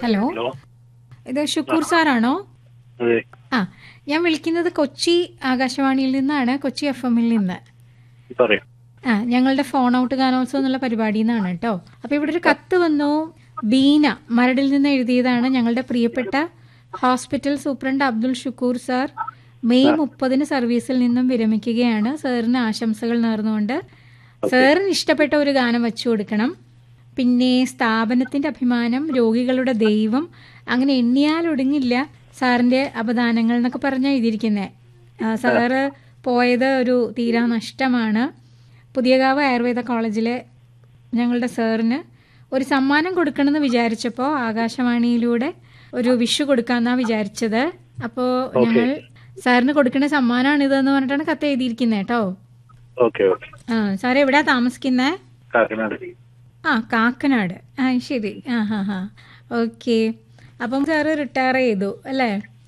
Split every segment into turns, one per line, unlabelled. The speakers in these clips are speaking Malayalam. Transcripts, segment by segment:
Hello,
hello.
ഇത് ഷുക്കൂർ സാറാണോ?
അതെ.
ആ, ഞാൻ വിളിക്കുന്നത് കൊച്ചി ആകാശവാണിയിൽ നിന്നാണ്, കൊച്ചി FM-ൽ നിന്ന്.
പറയൂ.
ഞങ്ങളുടെ ഫോൺ ഔട്ട് ഗാനോത്സവം എന്നുള്ള പരിപാടിയിൽ നിന്നാണ് കേട്ടോ. അപ്പോൾ ഇവിടെ ഒരു കത്ത് വന്നു. ബീന മരടിൽ നിന്ന് എഴുതിയതാണ്. ഞങ്ങളുടെ പ്രിയപ്പെട്ട hospital superintendent Abdul Shukkur sir May 30 സർവീസിൽ നിന്നും വിരമിക്കുകയാണ്. സാറിന് ആശംസകൾ നേർന്നുകൊണ്ട് സാറിന് ഇഷ്ടപ്പെട്ട ഒരു ഗാനം വെച്ചു കൊടുക്കണം. പിന്നെ സ്ഥാപനത്തിൻ്റെ അഭിമാനം, രോഗികളുടെ ദൈവം, അങ്ങനെ എണ്ണിയാൽ ഒടുങ്ങില്ല സാറിൻ്റെ അപദാനങ്ങൾ എന്നൊക്കെ പറഞ്ഞാൽ എഴുതിയിരിക്കുന്നത്. സാറ് പോയത് ഒരു തീരാ നഷ്ടമാണ്. പുതിയകാവ് ആയുർവേദ കോളേജിലെ ഞങ്ങളുടെ സാറിന് ഒരു സമ്മാനം കൊടുക്കണമെന്ന് വിചാരിച്ചപ്പോൾ ആകാശവാണിയിലൂടെ ഒരു വിഷു കൊടുക്കാമെന്നാണ് വിചാരിച്ചത്. അപ്പോൾ ഞങ്ങൾ സാറിന് കൊടുക്കുന്ന സമ്മാനമാണിതെന്ന് പറഞ്ഞിട്ടാണ് കത്ത് എഴുതിയിരിക്കുന്നത് കേട്ടോ. സാർ എവിടെയാ താമസിക്കുന്നത്? കാക്കനാട്. ശരി. ഓക്കെ. അപ്പം സാറ് റിട്ടയർ ചെയ്തു അല്ലേ?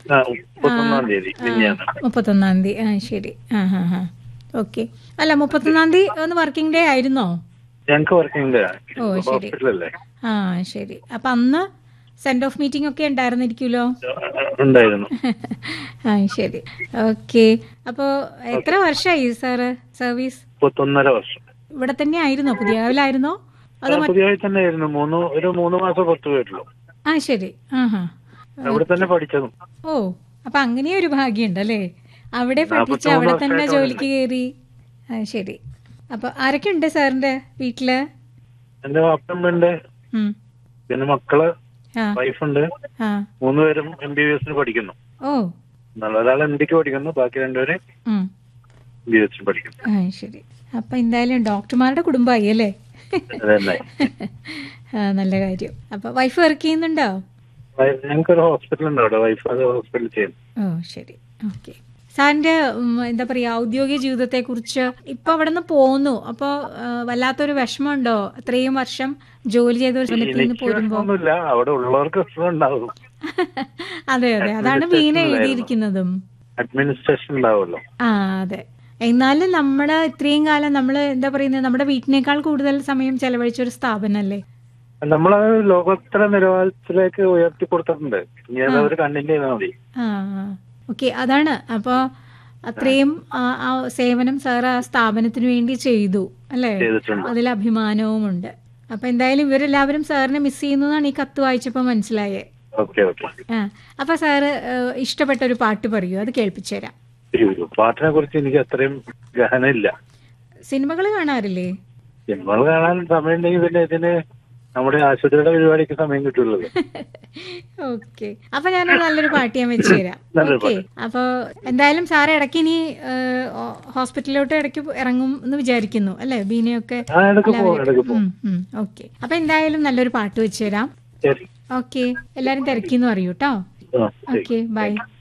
31 തീയതി. ശരി. ഓക്കെ. അല്ല, 31 തീയതി ഒന്ന് വർക്കിംഗ് ഡേ ആയിരുന്നോ? ഓ ശരി. ശരി. അപ്പൊ അന്ന് സെൻഡ് ഓഫ് മീറ്റിംഗ് ഒക്കെ ഉണ്ടായിരുന്നിരിക്കുമല്ലോ. ശരി. ഓക്കെ. അപ്പോ എത്ര വർഷമായി സാറ് സർവീസ്?
1.5 വർഷം.
ഇവിടെ തന്നെ ആയിരുന്നോ? പുതിയകാവിലായിരുന്നോ?
ഒരു 3 മാസം പുറത്തു പോയിട്ടുള്ളൂ.
ശരി.
അവിടെ തന്നെ പഠിച്ചതും.
ഓ, അപ്പൊ അങ്ങനെ ഒരു ഭാഗ്യമുണ്ടല്ലേ, അവിടെ പഠിച്ച് അവിടെ തന്നെ ജോലിക്ക് കയറി. ശരി. അപ്പൊ ആരൊക്കെ ഉണ്ട് സാറിന്റെ വീട്ടില്?
എന്റെ അപ്പനുണ്ട്, പിന്നെ മക്കള്, വൈഫുണ്ട്. 3 പേരും MBBS പഠിക്കുന്നു.
ഓ,
ഒരാൾ MDക്ക് പഠിക്കുന്നു, ബാക്കി 2 പേര് MBBS പഠിക്കുന്നു.
ശരി. അപ്പൊ എന്തായാലും ഡോക്ടർമാരുടെ കുടുംബമായി അല്ലേ? നല്ല കാര്യം. അപ്പൊ വൈഫ് വർക്ക് ചെയ്യുന്നുണ്ടോ?
ഞങ്ങൾക്കൊരു ഹോസ്പിറ്റൽ ഉണ്ട് അവിടെ. വൈഫ് അത് ഹോസ്പിറ്റലിൽ ചെയ്യുന്നു.
ഓ ശരി. ഓക്കെ. സാറിന്റെ എന്താ പറയാ, ഔദ്യോഗിക ജീവിതത്തെ കുറിച്ച് ഇപ്പൊ അവിടെ നിന്ന് പോന്നു, അപ്പൊ വല്ലാത്തൊരു വിഷമമുണ്ടോ? അത്രയും വർഷം ജോലി ചെയ്ത ഒരു സ്ഥലത്ത് നിന്ന് പോരുമ്പോ?
അവിടെ ഉള്ളവർക്ക് ഉണ്ടാവും.
അതെ അതെ, അതാണ് ബീന എഴുതിയിരിക്കുന്നതും.
അഡ്മിനിസ്ട്രേഷൻ ഉണ്ടാവുമല്ലോ.
അതെ. എന്നാലും നമ്മള് ഇത്രയും കാലം നമ്മള് എന്താ പറയുന്നത്, നമ്മുടെ വീട്ടിനേക്കാൾ കൂടുതൽ സമയം ചെലവഴിച്ച ഒരു സ്ഥാപനല്ലേ?
നമ്മള് ലോകോത്തര നിലവാരത്തിലേക്ക് ഉയർത്തി കൊടുത്തിട്ടുണ്ട്. കണ്ടിന്യൂ ചെയ്താൽ മതി.
ഓക്കെ. അതാണ്. അപ്പോൾ അത്രയും ആ സേവനം സാർ ആ സ്ഥാപനത്തിന് വേണ്ടി ചെയ്തു അല്ലേ? അതിൽ അഭിമാനവുമുണ്ട്. അപ്പൊ എന്തായാലും ഇവരെല്ലാവരും സാറിനെ മിസ് ചെയ്യുന്നതാണ് ഈ കത്ത് വായിച്ചപ്പോ മനസ്സിലായേ. അപ്പൊ സാറ് ഇഷ്ടപ്പെട്ട ഒരു പാട്ട് പറയൂ, അത് കേൾപ്പിച്ചു തരാം.
പാട്ടിനെ കുറിച്ച് എനിക്ക് അത്രയും ഗഹനമില്ല.
സിനിമകൾ കാണാറില്ലേ?
സിനിമകൾ കാണാൻ സമയമുണ്ടെങ്കിൽ പിന്നെ ഇതിന് നമ്മുടെ ആശുപത്രിയുടെ പരിപാടിക്ക് സമയം കിട്ടുള്ളൂ.
ഓക്കെ. അപ്പൊ ഞാൻ നല്ലൊരു പാട്ട് ഞാൻ വെച്ചു തരാം. ഓക്കെ. അപ്പൊ എന്തായാലും സാറ് ഇടയ്ക്ക് ഇനി ഹോസ്പിറ്റലിലോട്ട് ഇടയ്ക്ക് ഇറങ്ങും എന്ന് വിചാരിക്കുന്നു അല്ലെ? ബീനയൊക്കെ. ഓക്കെ. അപ്പൊ എന്തായാലും നല്ലൊരു പാട്ട് വെച്ചു തരാം. ഓക്കെ. എല്ലാരും തിരക്കിന്ന് പറയൂ കേട്ടോ. ഓക്കെ. ബൈ.